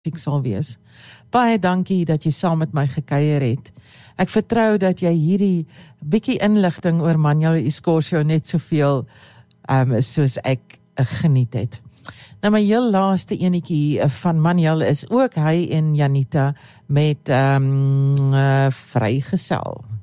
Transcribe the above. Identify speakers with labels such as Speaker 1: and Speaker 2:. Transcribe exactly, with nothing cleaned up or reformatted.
Speaker 1: ek sal wees. Baie dankie dat jy saam met my gekuier het. Ek vertrou dat jy hierdie bietjie inligting oor Manuel Escorsio net soveel um, soos ek uh, geniet het. Nou my heel laaste enetjie van Manuel is ook hy en Janita met um, uh, vrygesel.